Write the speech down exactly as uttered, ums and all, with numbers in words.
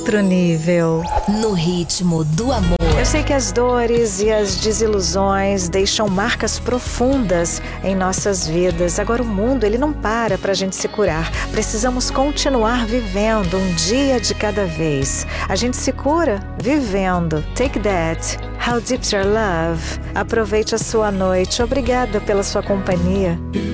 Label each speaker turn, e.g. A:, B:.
A: Outro nível.
B: No ritmo do amor.
A: Eu sei que as dores e as desilusões deixam marcas profundas em nossas vidas. Agora o mundo, ele não para pra gente se curar. Precisamos continuar vivendo um dia de cada vez. A gente se cura vivendo. Take that. How deep's your love? Aproveite a sua noite. Obrigada pela sua companhia.